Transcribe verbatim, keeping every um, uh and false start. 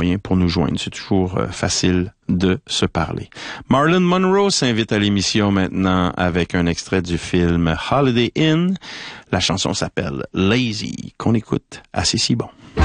moyen pour nous joindre. C'est toujours euh, facile de se parler. Marilyn Monroe s'invite à l'émission maintenant avec un extrait du film Holiday Inn. La chanson s'appelle Lazy, qu'on écoute assez si bon.